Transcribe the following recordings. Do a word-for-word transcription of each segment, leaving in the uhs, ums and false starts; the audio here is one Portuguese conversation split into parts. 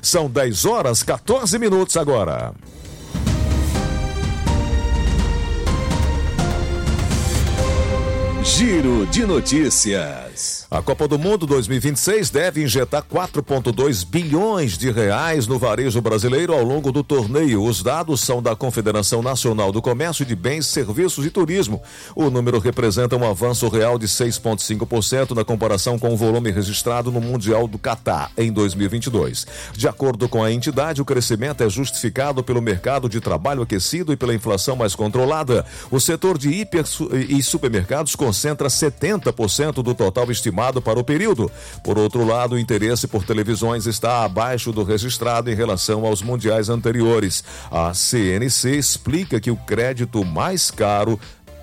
São dez horas, quatorze minutos agora. Giro de notícias. A Copa do Mundo dois mil e vinte e seis deve injetar quatro vírgula dois bilhões de reais no varejo brasileiro ao longo do torneio. Os dados são da Confederação Nacional do Comércio de Bens, Serviços e Turismo. O número representa um avanço real de seis vírgula cinco por cento na comparação com o volume registrado no Mundial do Catar em dois mil e vinte e dois. De acordo com a entidade, o crescimento é justificado pelo mercado de trabalho aquecido e pela inflação mais controlada. O setor de hiper e supermercados concentra setenta por cento do total estimado para o período. Por outro lado, o interesse por televisões está abaixo do registrado em relação aos mundiais anteriores. A C N C explica que o crédito mais caro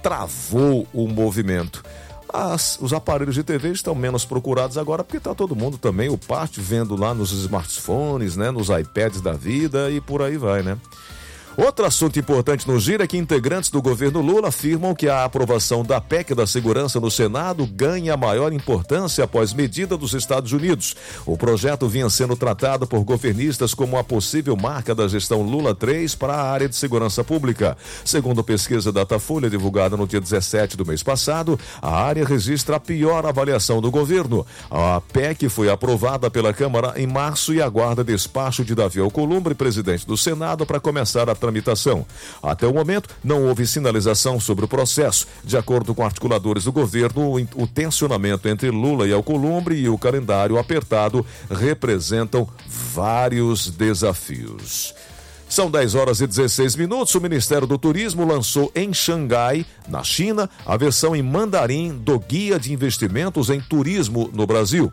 travou o movimento. As, os aparelhos de T V estão menos procurados agora porque está todo mundo também, o parte, vendo lá nos smartphones, né, nos iPads da vida e por aí vai, né? Outro assunto importante no giro é que integrantes do governo Lula afirmam que a aprovação da P E C da segurança no Senado ganha maior importância após medida dos Estados Unidos. O projeto vinha sendo tratado por governistas como a possível marca da gestão Lula três para a área de segurança pública. Segundo pesquisa Datafolha divulgada no dia dezessete do mês passado, a área registra a pior avaliação do governo. A P E C foi aprovada pela Câmara em março e aguarda despacho de Davi Alcolumbre, presidente do Senado, para começar a tramitação. Até o momento, não houve sinalização sobre o processo. De acordo com articuladores do governo, o tensionamento entre Lula e Alcolumbre e o calendário apertado representam vários desafios. São dez horas e dezesseis minutos. O Ministério do Turismo lançou em Xangai, na China, a versão em mandarim do Guia de Investimentos em Turismo no Brasil.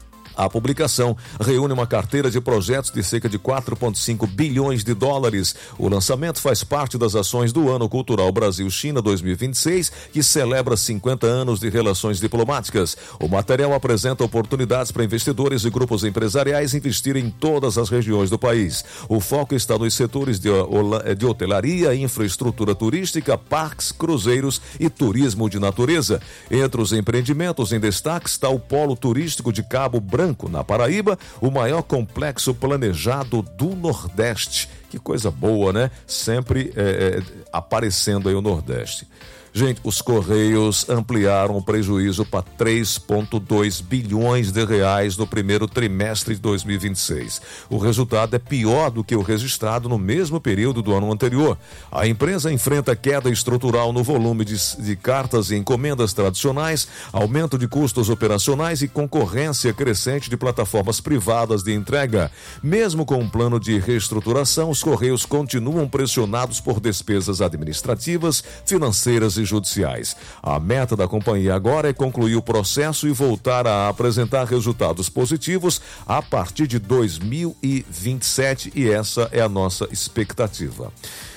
A publicação reúne uma carteira de projetos de cerca de quatro vírgula cinco bilhões de dólares. O lançamento faz parte das ações do Ano Cultural Brasil-China dois mil e vinte e seis, que celebra cinquenta anos de relações diplomáticas. O material apresenta oportunidades para investidores e grupos empresariais investirem em todas as regiões do país. O foco está nos setores de, de hotelaria, infraestrutura turística, parques, cruzeiros e turismo de natureza. Entre os empreendimentos em destaque está o Polo Turístico de Cabo Branco, na Paraíba, o maior complexo planejado do Nordeste. Que coisa boa, né? Sempre é, é, aparecendo aí o Nordeste. Gente, os Correios ampliaram o prejuízo para três vírgula dois bilhões de reais no primeiro trimestre de dois mil e vinte e seis. O resultado é pior do que o registrado no mesmo período do ano anterior. A empresa enfrenta queda estrutural no volume de, de cartas e encomendas tradicionais, aumento de custos operacionais e concorrência crescente de plataformas privadas de entrega. Mesmo com um plano de reestruturação, os Correios continuam pressionados por despesas administrativas, financeiras e judiciais. A meta da companhia agora é concluir o processo e voltar a apresentar resultados positivos a partir de dois mil e vinte e sete, e essa é a nossa expectativa.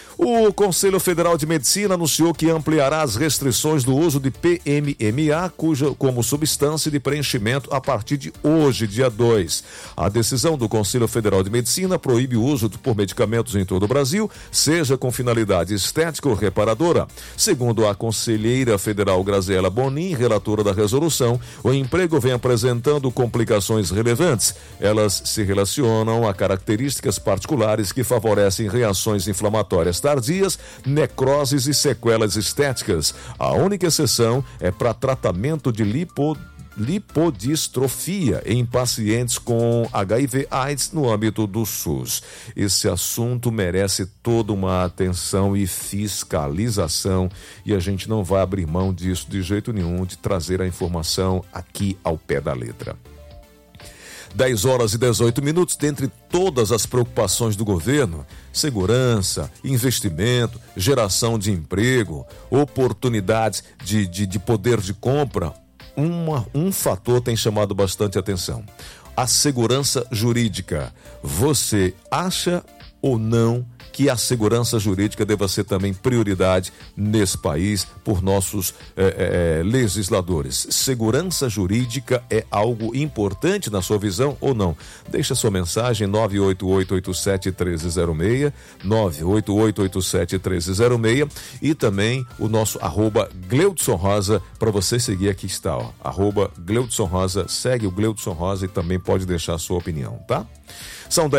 O Conselho Federal de Medicina anunciou que ampliará as restrições do uso de P M M A cuja, como substância de preenchimento a partir de hoje, dia dois. A decisão do Conselho Federal de Medicina proíbe o uso por medicamentos em todo o Brasil, seja com finalidade estética ou reparadora. Segundo a conselheira federal Graziela Bonin, relatora da resolução, o emprego vem apresentando complicações relevantes. Elas se relacionam a características particulares que favorecem reações inflamatórias tardias, necroses e sequelas estéticas. A única exceção é para tratamento de lipo, lipodistrofia em pacientes com H I V AIDS no âmbito do SUS. Esse assunto merece toda uma atenção e fiscalização, e a gente não vai abrir mão disso de jeito nenhum, de trazer a informação aqui ao pé da letra. dez horas e dezoito minutos, dentre todas as preocupações do governo, segurança, investimento, geração de emprego, oportunidades de, de, de poder de compra, uma, um fator tem chamado bastante atenção: a segurança jurídica. Você acha ou não que a segurança jurídica deva ser também prioridade nesse país por nossos é, é, legisladores? Segurança jurídica é algo importante na sua visão ou não? Deixa sua mensagem nove oito oito oito sete um três zero seis, nove oito oito oito sete um três zero seis, e também o nosso arroba Gleudson Rosa, para você seguir. Aqui está, ó, arroba Gleudson Rosa, segue o Gleudson Rosa e também pode deixar a sua opinião, tá? São dez